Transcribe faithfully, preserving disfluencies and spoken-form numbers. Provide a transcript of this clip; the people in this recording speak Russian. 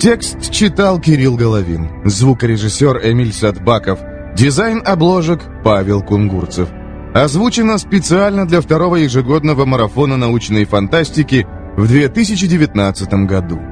Текст читал Кирилл Головин, звукорежиссер Эмиль Садбаков, дизайн обложек Павел Кунгурцев. Озвучено специально для второго ежегодного марафона научной фантастики в две тысячи девятнадцатом году.